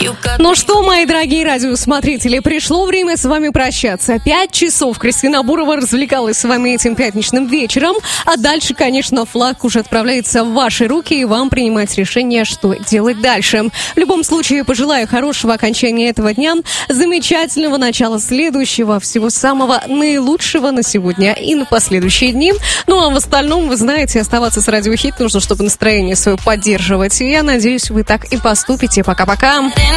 Ну что, мои дорогие радиосмотрители, пришло время с вами прощаться. 5 часов Кристина Бурова развлекалась с вами этим пятничным вечером. А дальше, конечно, флаг уже отправляется в ваши руки, и вам принимать решение, что делать дальше. В любом случае, пожелаю хорошего окончания этого дня, замечательного начала следующего, всего самого наилучшего на сегодня и на последующие дни. Ну а в остальном, вы знаете, оставаться с Радио Хит нужно, чтобы настроение свое поддерживать. И я надеюсь, вы так и поступите. Пока-пока.